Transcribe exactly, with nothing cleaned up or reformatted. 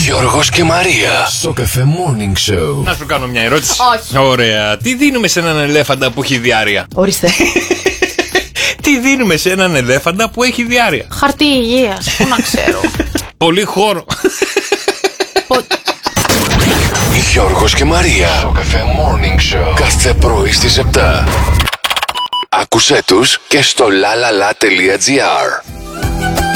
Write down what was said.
Γιώργος και Μαρία στο Cafe Morning Show. Να σου κάνω μια ερώτηση. Όχι. Ωραία. Τι δίνουμε σε έναν ελέφαντα που έχει διάρρεια? Ορίστε. Τι δίνουμε σε έναν ελέφαντα που έχει διάρρεια? Χαρτί υγείας. Πού να ξέρω. Πολύ χώρο. Γιώργος και Μαρία στο Cafe Morning Show. Κάθε πρωί στις επτά. Άκουσέ τους και στο lalala.gr.